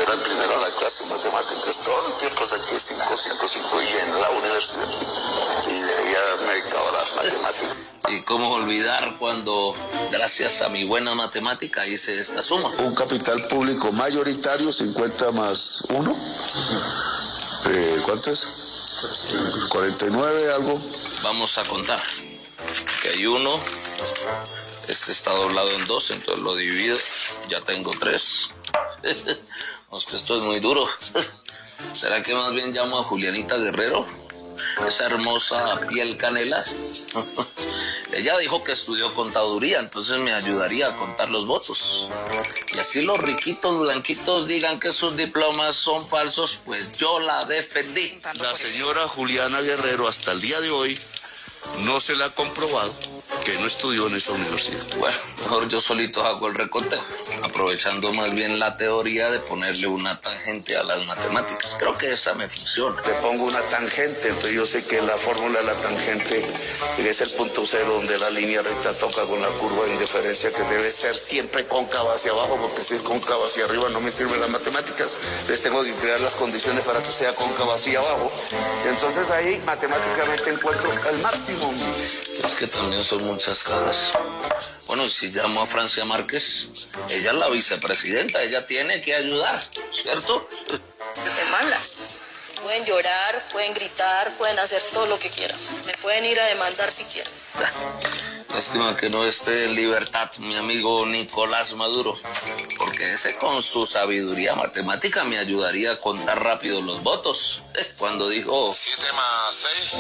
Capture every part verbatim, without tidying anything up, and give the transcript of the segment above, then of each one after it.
era el primero en la clase de matemáticas. Todo el tiempo saqué cinco, cinco, cinco y en la universidad. Y de ahí ya me dedicaba a las matemáticas. Y cómo olvidar cuando, gracias a mi buena matemática, hice esta suma. Un capital público mayoritario, cincuenta más uno. Eh, ¿Cuánto es? cuarenta y nueve, algo. Vamos a contar. Que hay uno. Este está doblado en dos, entonces lo divido. Ya tengo tres. Es que esto es muy duro. ¿Será que más bien llamo a Julianita Guerrero? Esa hermosa piel canela. Ella dijo que estudió contaduría, entonces me ayudaría a contar los votos. Y así los riquitos blanquitos digan que sus diplomas son falsos, pues yo la defendí. La señora Juliana Guerrero hasta el día de hoy no se le ha comprobado que no estudió en esa universidad. Bueno, mejor yo solito hago el reconteo, aprovechando más bien la teoría de ponerle una tangente a las matemáticas. Creo que esa me funciona. Le pongo una tangente, entonces yo sé que la fórmula de la tangente es el punto cero donde la línea recta toca con la curva de indiferencia, que debe ser siempre cóncava hacia abajo, porque si es cóncava hacia arriba no me sirven las matemáticas. Entonces tengo que crear las condiciones para que sea cóncava hacia abajo. Entonces ahí matemáticamente encuentro el máximo. Es que también son muchas cajas. Bueno, y si llamo a Francia Márquez, ella es la vicepresidenta, ella tiene que ayudar, ¿cierto? De malas. Pueden llorar, pueden gritar, pueden hacer todo lo que quieran. Me pueden ir a demandar si quieren. Lástima que no esté en libertad mi amigo Nicolás Maduro, porque ese con su sabiduría matemática me ayudaría a contar rápido los votos. Cuando dijo... siete más seis.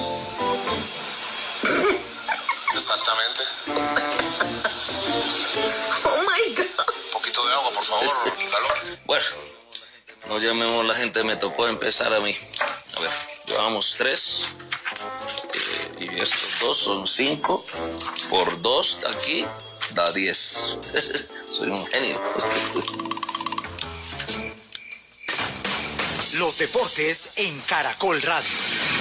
Exactamente. Oh my God. Un poquito de agua, por favor, calor. Bueno, no llamemos a la gente, me tocó empezar a mí. A ver, llevamos tres. Eh, y estos dos son cinco. Por dos aquí da diez. Soy un genio. Los deportes en Caracol Radio.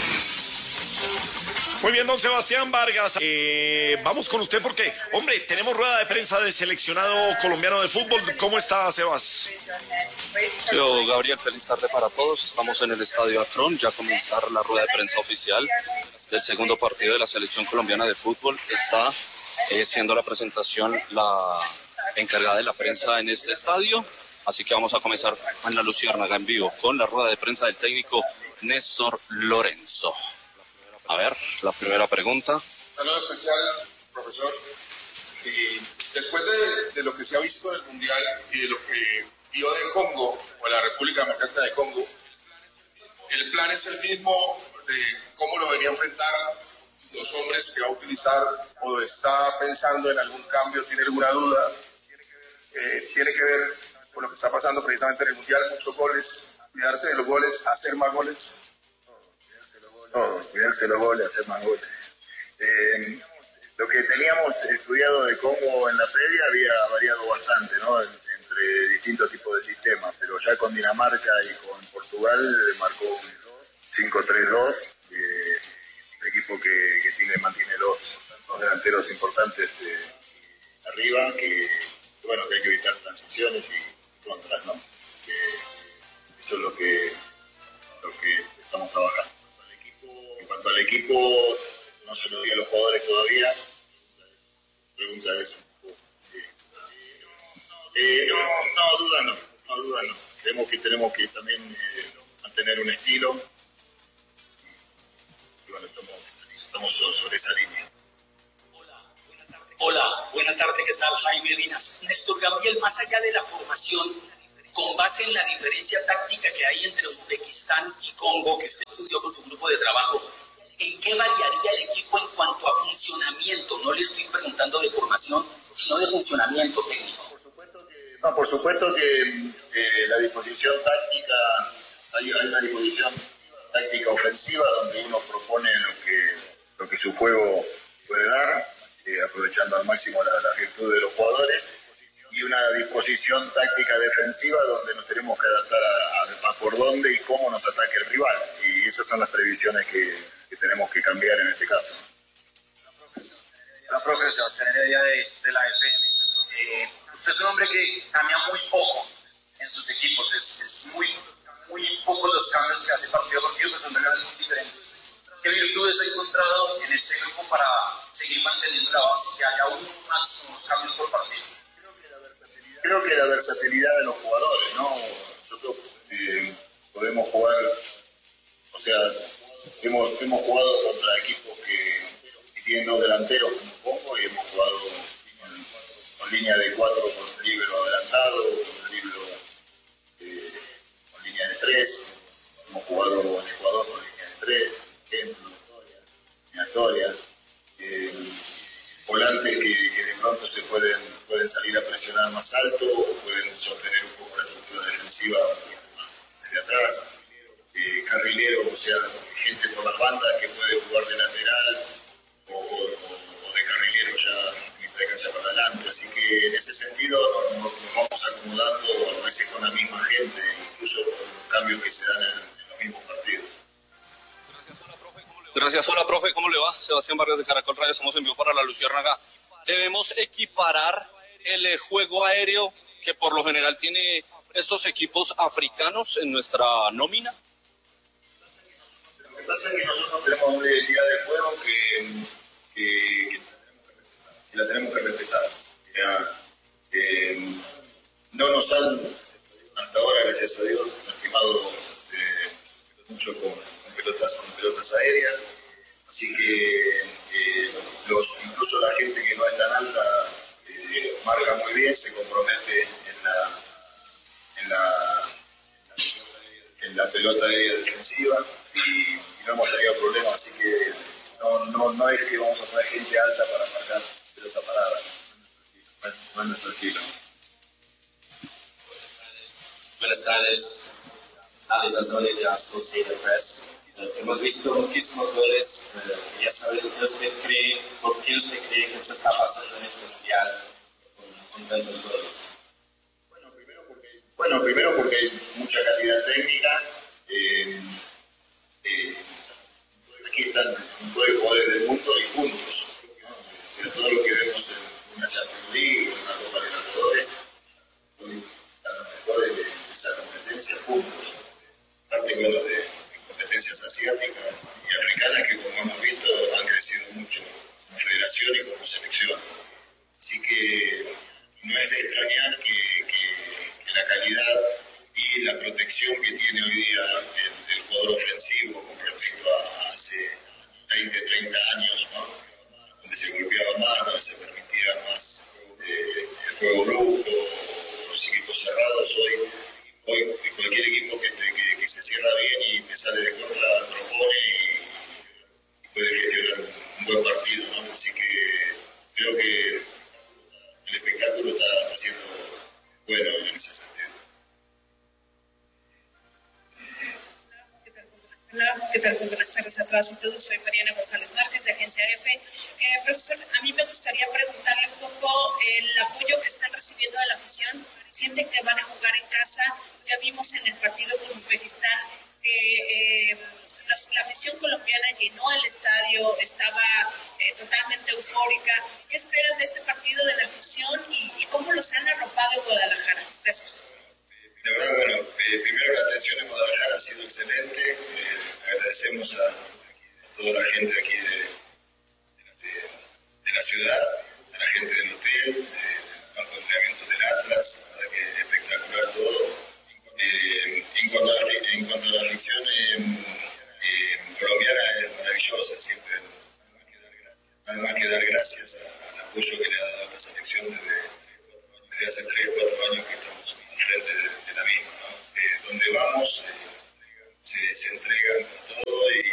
Muy bien, don Sebastián Vargas, eh, vamos con usted porque, hombre, tenemos rueda de prensa del seleccionado colombiano de fútbol. ¿Cómo está, Sebas? Yo, Gabriel, feliz tarde para todos. Estamos en el Estadio Akron, ya a comenzar la rueda de prensa oficial del segundo partido de la selección colombiana de fútbol. Está eh, siendo la presentación la encargada de la prensa en este estadio, así que vamos a comenzar en la Luciérnaga en vivo con la rueda de prensa del técnico Néstor Lorenzo. A ver, la primera pregunta. Saludo especial, profesor. Y después de, de lo que se ha visto en el Mundial y de lo que vio de Congo, o la República Democrática de Congo, ¿el plan es el mismo de cómo lo venía a enfrentar, los hombres que va a utilizar, o está pensando en algún cambio, tiene alguna duda? Eh, tiene que ver con lo que está pasando precisamente en el Mundial, muchos goles, cuidarse de los goles, hacer más goles. Todo, cuidarse los goles, hacer más goles. Eh, lo que teníamos estudiado de Congo en la previa había variado bastante, ¿no? Entre distintos tipos de sistemas, pero ya con Dinamarca y con Portugal marcó un cinco tres dos, eh, un equipo que, que tiene, mantiene dos, dos delanteros importantes eh, arriba, que bueno, que hay que evitar transiciones y contras, ¿no? Así que eso es lo que, lo que estamos trabajando. En cuanto al equipo, no se lo di a los jugadores todavía. Pregunta es, sí. eh, no, no, duda no, no, duda no. Creemos que tenemos que también eh, mantener un estilo. Y bueno, estamos, estamos sobre esa línea. Hola, buenas tardes. Hola, buenas tardes, ¿qué tal? Jaime Linas. Néstor Gabriel, más allá de la formación, con base en la diferencia táctica que hay entre Uzbekistán y Congo, que usted estudió con su grupo de trabajo, ¿en qué variaría el equipo en cuanto a funcionamiento? No le estoy preguntando de formación, sino de funcionamiento técnico. Por supuesto que, no, por supuesto que eh, la disposición táctica, hay, hay una disposición táctica ofensiva donde uno propone lo que, lo que su juego puede dar, eh, aprovechando al máximo la, la virtud de los jugadores. Y una disposición táctica defensiva donde nos tenemos que adaptar a, a, a por dónde y cómo nos ataque el rival. Y esas son las previsiones que, que tenemos que cambiar en este caso. La profesora Heredia de, de la F M. Eh, usted es un hombre que cambia muy poco en sus equipos. equipos. Es, es muy, muy pocos los cambios que hace partido a partido, que son realmente muy diferentes. ¿Qué virtudes ha encontrado en este grupo para seguir manteniendo la base y que haya aún más unos cambios por partido? Creo que la versatilidad de los jugadores, ¿no? Nosotros eh, podemos jugar, o sea, hemos, hemos jugado contra equipos que, que tienen dos delanteros como Congo y hemos jugado con, con línea de cuatro con un líbero adelantado, con un líbero eh, con línea de tres, hemos jugado en Ecuador con línea de tres, ejemplo, eliminatoria, eh, volantes que, que de pronto se pueden, pueden salir a presionar más alto o pueden sostener un poco la estructura defensiva un poquito más desde atrás, eh, carrilero, o sea, gente por las bandas que puede jugar de lateral o, o, o de carrilero ya mitad de cancha para adelante, así que en ese sentido nos, nos vamos acomodando a veces con la misma gente, incluso con cambios que se dan en, en los mismos partidos. Gracias, hola profe, ¿cómo le va? Sebastián Vargas de Caracol Radio, estamos en vivo para La Luciérnaga. Debemos equiparar el eh, juego aéreo que por lo general tiene estos equipos africanos en nuestra nómina. Lo que pasa es que nosotros tenemos una identidad de juego que, que, que la tenemos que respetar. Ya, eh, no nos han, hasta ahora, gracias a Dios, lastimado eh, mucho con, con, pelotas, con pelotas aéreas. Así que eh, los, incluso la gente que no es tan alta eh, marca muy bien, se compromete en la, en la, en la pelota aérea defensiva y, y no hemos tenido problemas, así que no, no, no es que vamos a poner gente alta para marcar pelota parada, no, no es nuestro estilo. Buenas tardes, Alex Anzoni de Associated Press. Hemos visto muchísimos goles, eh, quería saber qué usted cree, por qué usted cree que eso está pasando en este mundial con, con tantos goles. Bueno, primero porque, bueno, primero porque hay mucha calidad técnica. Eh, eh, aquí están los mejores jugadores del mundo y juntos, ¿no? Es decir, todo lo que vemos en una Champions League o en una Copa Libertadores, hoy están los mejores de esa competencia juntos, aparte con los de competencias asiáticas y africanas que, como hemos visto, han crecido mucho como federación y como selección. Así que no es de extrañar que, que, que la calidad y la protección que tiene hoy día el, el jugador ofensivo con respecto a hace veinte, treinta años, ¿no? Donde se golpeaba más, donde se permitía más eh, el juego bruto, los equipos cerrados, hoy Hoy cualquier equipo que, te, que, que se cierra bien y te sale de contra propone y, y puede gestionar un, un buen partido, ¿no? Así que creo que el espectáculo está, está siendo bueno en ese sentido. Hola, ¿qué tal? Muy buenas tardes a todas y todos. Soy Mariana González Márquez de Agencia F. Eh, profesor, a mí me gustaría preguntarle un poco el apoyo que están recibiendo de la afición. ¿Sienten que van a jugar en casa? Ya vimos en el partido con Uzbekistán que eh, la, la afición colombiana llenó el estadio, estaba eh, totalmente eufórica. ¿Qué esperan de este partido de la afición y, y cómo los han arropado en Guadalajara? Gracias. De verdad, bueno, eh, primero la atención en Guadalajara ha sido excelente. Eh, agradecemos a, a toda la gente aquí de, de, de la ciudad, a la gente del hotel, de, campo de entrenamientos del Atlas, la verdad que espectacular todo. Eh, en, cuanto a la, en cuanto a la afición eh, eh, colombiana es maravillosa, siempre nada más que dar gracias, nada más que dar gracias a, al apoyo que le ha dado a esta selección desde, desde hace tres, cuatro años que estamos al frente de, de la misma, ¿no? Eh, donde vamos eh, se, se entregan con todo y,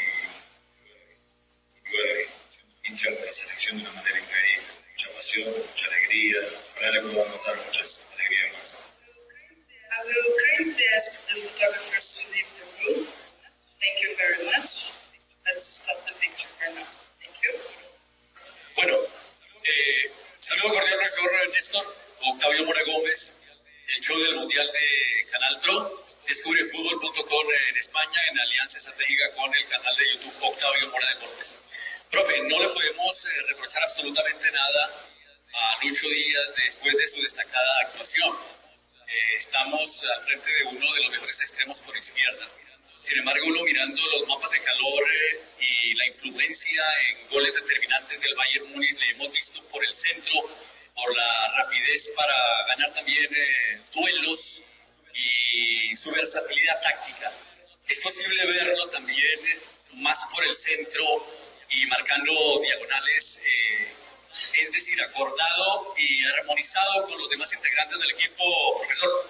y bueno, y hinchan por la selección de una manera increíble. Mucha pasión, mucha alegría. Ojalá le podamos dar muchas alegrías más. I will kindly ask the photographers to leave the room. Thank you very much. Let's stop the picture for now. Thank you. Bueno, eh, saludo cordial, profesor Néstor, Octavio Mora Gómez, el show del Mundial de Canal Tro. Descubre fútbol punto com en España en alianza estratégica con el canal de YouTube Octavio Mora Deportes. Profe, no le podemos eh, reprochar absolutamente nada a Lucho Díaz después de su destacada actuación. eh, estamos al frente de uno de los mejores extremos por izquierda. Sin embargo, uno mirando los mapas de calor eh, y la influencia en goles determinantes del Bayern Múnich, le hemos visto por el centro, por la rapidez para ganar también eh, duelos y su versatilidad táctica. Es posible verlo también eh, más por el centro y marcando diagonales, eh, es decir, acordado y armonizado con los demás integrantes del equipo, profesor.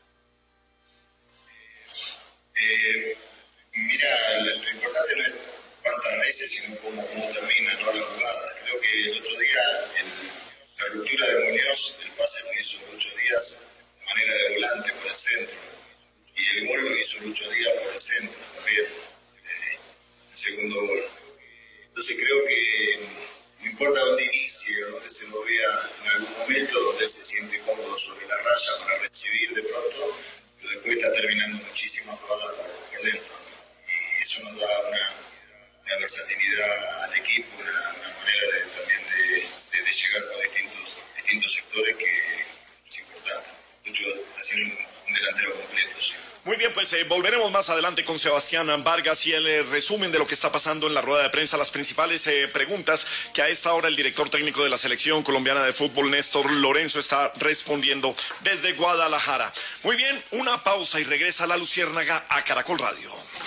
Eh, mira, lo importante no es cuántas veces, sino cómo, cómo termina, ¿no?, la jugada. Creo que el otro día el, la ruptura de Muñoz, el pase lo hizo Lucho Díaz de manera de volante por el centro, y el gol lo hizo Lucho Díaz por el centro también, eh, el segundo gol. Entonces creo que no importa dónde inicie, dónde se lo vea en algún momento, donde se siente cómodo sobre la raya para recibir de pronto, pero después está terminando muchísimas jugadas por, por dentro, ¿no? Y eso nos da una, una versatilidad al equipo, una, una manera de, también de, de, de llegar por distintos, distintos sectores que es importante. Mucho está siendo un, un delantero completo, sí. Muy bien, pues eh, volveremos más adelante con Sebastián Vargas y el eh, resumen de lo que está pasando en la rueda de prensa, las principales eh, preguntas que a esta hora el director técnico de la selección colombiana de fútbol, Néstor Lorenzo, está respondiendo desde Guadalajara. Muy bien, una pausa y regresa La Luciérnaga a Caracol Radio.